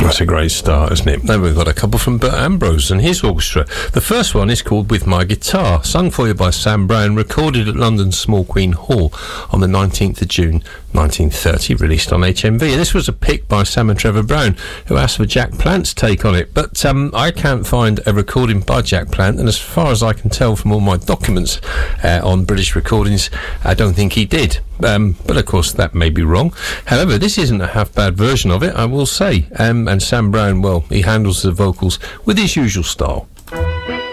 That's a great start, isn't it? Then we've got a couple from Bert Ambrose and his orchestra. The first one is called With My Guitar, sung for you by Sam Brown, recorded at London's Small Queen Hall on the 19th of June 1930, released on HMV. And this was a pick by Sam and Trevor Brown, who asked for Jack Plant's take on it. But I can't find a recording by Jack Plant, and as far as I can tell from all my documents on British recordings, I don't think he did. But of course that may be wrong. However, this isn't a half-bad version of it, I will say. And Sam Brown, well, he handles the vocals with his usual style.